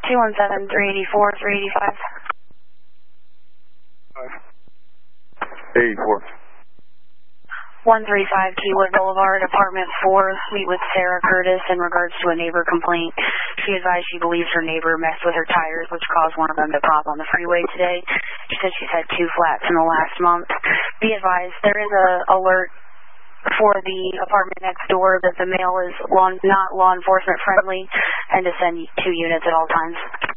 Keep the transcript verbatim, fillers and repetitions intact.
two one seven, three eighty-four, three eighty-five. eighty-four. one thirty-five Keywood Boulevard, apartment four, suite with Sarah Curtis in regards to a neighbor complaint. She advised she believes her neighbor messed with her tires, which caused one of them to pop on the freeway today. She said she's had two flats in the last month. Be advised, there is a alert for the apartment next door that the mail is law, not law enforcement friendly, and to send two units at all times.